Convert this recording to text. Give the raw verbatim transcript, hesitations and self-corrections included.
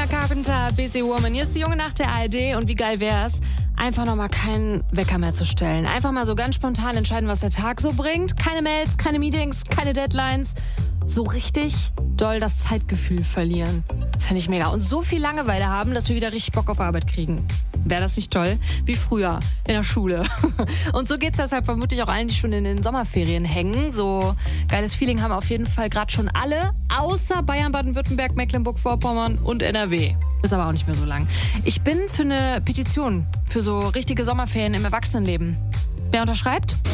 Sabrina Carpenter, Busy Woman. Hier ist die Junge nach der A R D und wie geil wär's, einfach nochmal keinen Wecker mehr zu stellen. Einfach mal so ganz spontan entscheiden, was der Tag so bringt. Keine Mails, keine Meetings, keine Deadlines. So richtig doll das Zeitgefühl verlieren. Fände ich mega. Und so viel Langeweile haben, dass wir wieder richtig Bock auf Arbeit kriegen. Wäre das nicht toll? Wie früher in der Schule. Und so geht's deshalb vermutlich auch allen, die schon in den Sommerferien hängen. So geiles Feeling haben auf jeden Fall gerade schon alle, außer Bayern, Baden-Württemberg, Mecklenburg-Vorpommern und N R W. Ist aber auch nicht mehr so lang. Ich bin für eine Petition für so richtige Sommerferien im Erwachsenenleben. Wer unterschreibt?